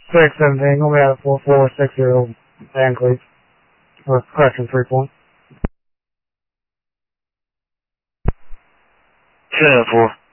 617, gonna be out at 4460 Van Cleef. Or correction, 3 point. 7-4.